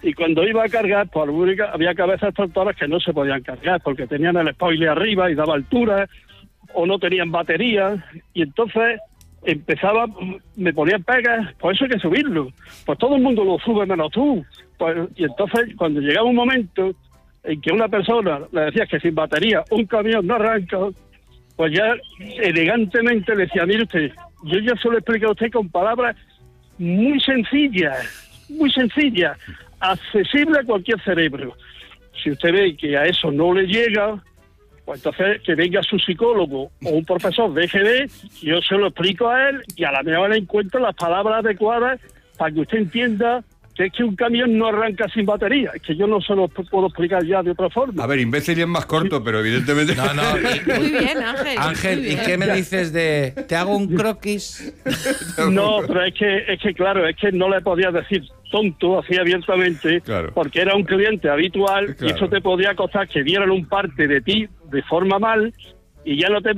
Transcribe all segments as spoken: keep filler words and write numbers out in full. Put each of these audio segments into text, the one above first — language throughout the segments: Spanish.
y cuando iba a cargar, pues había cabezas tractoras que no se podían cargar porque tenían el spoiler arriba y daba altura, o no tenían batería, y entonces empezaba, me ponían pegas, pues eso hay que subirlo, pues todo el mundo lo sube menos tú, pues, y entonces cuando llegaba un momento en que una persona le decía que sin batería un camión no arranca, pues ya elegantemente le decía, mire usted, yo ya se lo expliqué a usted con palabras muy sencillas, muy sencillas, accesible a cualquier cerebro. Si usted ve que a eso no le llega, pues entonces que venga su psicólogo o un profesor de G D, yo se lo explico a él y a la mejor le encuentro las palabras adecuadas para que usted entienda que es que un camión no arranca sin batería. Es que yo no se lo puedo explicar ya de otra forma. A ver, imbécil es más corto, sí. Pero evidentemente... No, no. Y, muy bien, Ángel. Ángel, muy bien. ¿Y qué me dices de te hago un croquis? No, pero es que, es que claro, es que no le podía decir tonto así abiertamente, claro. Porque era un cliente habitual, claro. Y eso te podía costar que dieran un parte de ti de forma mal y ya no te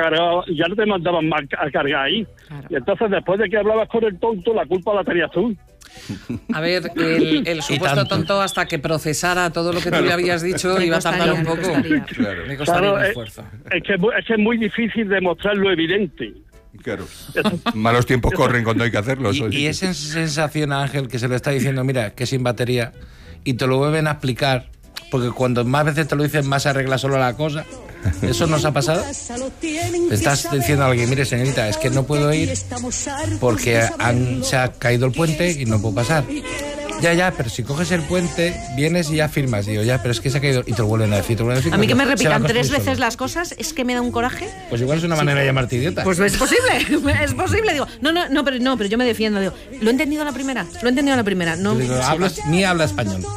ya no te mandaban más a cargar ahí. Claro. Y entonces después de que hablabas con el tonto, la culpa la tenías tú. A ver, el, el supuesto tonto, hasta que procesara todo lo que tú le habías dicho, iba a tardar un poco. Claro. Me costaría claro, un es, esfuerzo. Es que, es que es muy difícil demostrar lo evidente. Claro. Malos tiempos corren cuando hay que hacerlo. Y, y esa sensación, Ángel, que se le está diciendo, mira, que sin batería, y te lo vuelven a explicar, porque cuando más veces te lo dicen, más se arregla solo la cosa. ¿Eso nos ha pasado? Te estás diciendo a alguien, mire, señorita, es que no puedo ir porque han, se ha caído el puente y no puedo pasar. Ya, ya, pero si coges el puente, vienes y ya firmas. Digo, ya, pero es que se ha caído. Y te lo vuelven a decir. Te lo vuelven a decir a mí que me repitan a tres veces solo. las cosas, es que me da un coraje. Pues igual es una manera sí. de llamarte idiota. Pues es posible, es posible. Digo, no, no, no, pero no, pero yo me defiendo. Digo, lo he entendido a la primera, lo he entendido a la primera. No, digo, sí. hablas, ni habla español.